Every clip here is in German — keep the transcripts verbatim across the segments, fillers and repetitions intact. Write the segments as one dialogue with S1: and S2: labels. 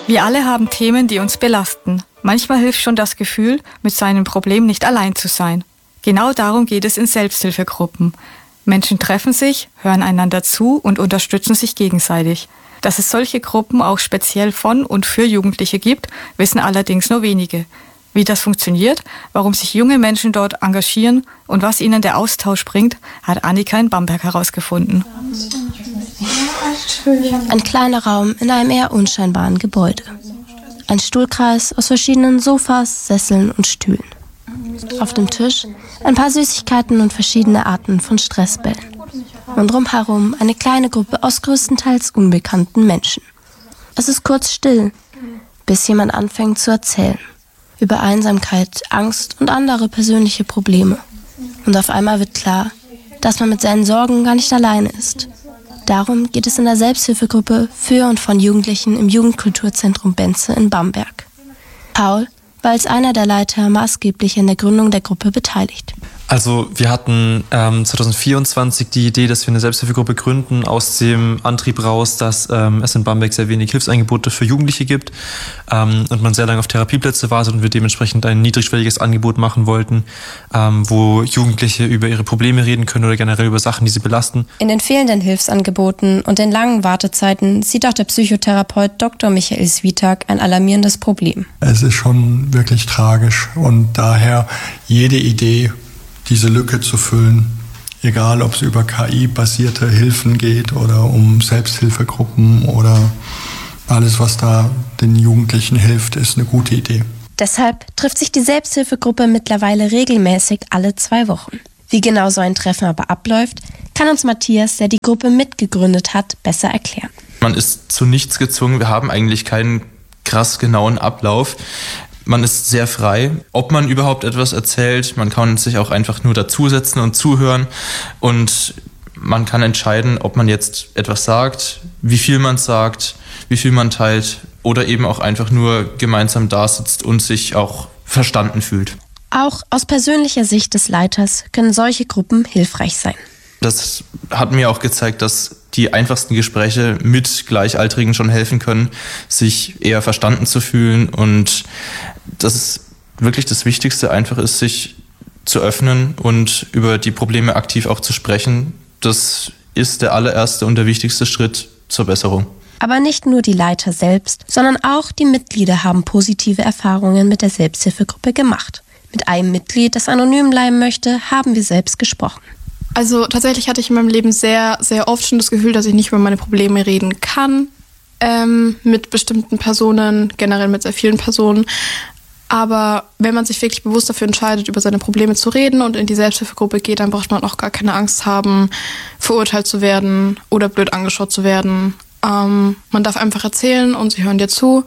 S1: Wir alle haben Themen, die uns belasten. Manchmal hilft schon das Gefühl, mit seinem Problem nicht allein zu sein. Genau darum geht es in Selbsthilfegruppen. Menschen treffen sich, hören einander zu und unterstützen sich gegenseitig. Dass es solche Gruppen auch speziell von und für Jugendliche gibt, wissen allerdings nur wenige. Wie das funktioniert, warum sich junge Menschen dort engagieren und was ihnen der Austausch bringt, hat Annika in Bamberg herausgefunden.
S2: Ein kleiner Raum in einem eher unscheinbaren Gebäude. Ein Stuhlkreis aus verschiedenen Sofas, Sesseln und Stühlen. Auf dem Tisch ein paar Süßigkeiten und verschiedene Arten von Stressbällen. Und drumherum eine kleine Gruppe aus größtenteils unbekannten Menschen. Es ist kurz still, bis jemand anfängt zu erzählen. Über Einsamkeit, Angst und andere persönliche Probleme. Und auf einmal wird klar, dass man mit seinen Sorgen gar nicht alleine ist. Darum geht es in der Selbsthilfegruppe für und von Jugendlichen im Jugendkulturzentrum Benze in Bamberg. Paul war als einer der Leiter maßgeblich an der Gründung der Gruppe beteiligt.
S3: Also wir hatten ähm, zwanzig vierundzwanzig die Idee, dass wir eine Selbsthilfegruppe gründen, aus dem Antrieb raus, dass ähm, es in Bamberg sehr wenig Hilfsangebote für Jugendliche gibt ähm, und man sehr lange auf Therapieplätze wartet und wir dementsprechend ein niedrigschwelliges Angebot machen wollten, ähm, wo Jugendliche über ihre Probleme reden können oder generell über Sachen, die sie belasten.
S2: In den fehlenden Hilfsangeboten und den langen Wartezeiten sieht auch der Psychotherapeut Doktor Michael Switak ein alarmierendes Problem.
S4: Es ist schon wirklich tragisch und daher jede Idee, diese Lücke zu füllen, egal ob es über K I-basierte Hilfen geht oder um Selbsthilfegruppen oder alles, was da den Jugendlichen hilft, ist eine gute Idee.
S2: Deshalb trifft sich die Selbsthilfegruppe mittlerweile regelmäßig alle zwei Wochen. Wie genau so ein Treffen aber abläuft, kann uns Matthias, der die Gruppe mitgegründet hat, besser erklären.
S5: Man ist zu nichts gezwungen, wir haben eigentlich keinen krass genauen Ablauf. Man ist sehr frei, ob man überhaupt etwas erzählt. Man kann sich auch einfach nur dazusetzen und zuhören. Und man kann entscheiden, ob man jetzt etwas sagt, wie viel man sagt, wie viel man teilt oder eben auch einfach nur gemeinsam da sitzt und sich auch verstanden fühlt.
S2: Auch aus persönlicher Sicht des Leiters können solche Gruppen hilfreich sein.
S5: Das hat mir auch gezeigt, dass die einfachsten Gespräche mit Gleichaltrigen schon helfen können, sich eher verstanden zu fühlen und dass es wirklich das Wichtigste einfach ist, sich zu öffnen und über die Probleme aktiv auch zu sprechen. Das ist der allererste und der wichtigste Schritt zur Besserung.
S2: Aber nicht nur die Leiter selbst, sondern auch die Mitglieder haben positive Erfahrungen mit der Selbsthilfegruppe gemacht. Mit einem Mitglied, das anonym bleiben möchte, haben wir selbst gesprochen.
S6: Also tatsächlich hatte ich in meinem Leben sehr, sehr oft schon das Gefühl, dass ich nicht über meine Probleme reden kann. Ähm, mit bestimmten Personen, generell mit sehr vielen Personen. Aber wenn man sich wirklich bewusst dafür entscheidet, über seine Probleme zu reden und in die Selbsthilfegruppe geht, dann braucht man auch gar keine Angst haben, verurteilt zu werden oder blöd angeschaut zu werden. Ähm, man darf einfach erzählen und sie hören dir zu.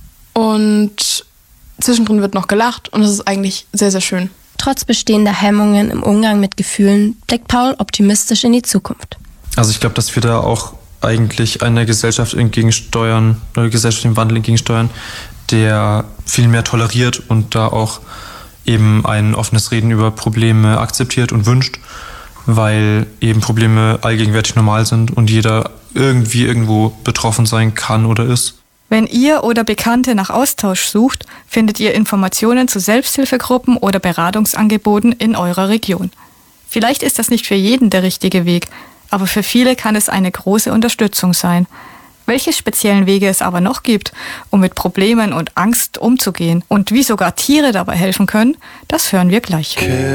S6: Und zwischendrin wird noch gelacht und es ist eigentlich sehr, sehr schön.
S2: Trotz bestehender Hemmungen im Umgang mit Gefühlen blickt Paul optimistisch in die Zukunft.
S3: Also ich glaube, dass wir da auch eigentlich einer Gesellschaft entgegensteuern, oder gesellschaftlichen Wandel entgegensteuern, der viel mehr toleriert und da auch eben ein offenes Reden über Probleme akzeptiert und wünscht, weil eben Probleme allgegenwärtig normal sind und jeder irgendwie irgendwo betroffen sein kann oder ist.
S1: Wenn ihr oder Bekannte nach Austausch sucht, findet ihr Informationen zu Selbsthilfegruppen oder Beratungsangeboten in eurer Region. Vielleicht ist das nicht für jeden der richtige Weg, aber für viele kann es eine große Unterstützung sein. Welche speziellen Wege es aber noch gibt, um mit Problemen und Angst umzugehen und wie sogar Tiere dabei helfen können, das hören wir gleich.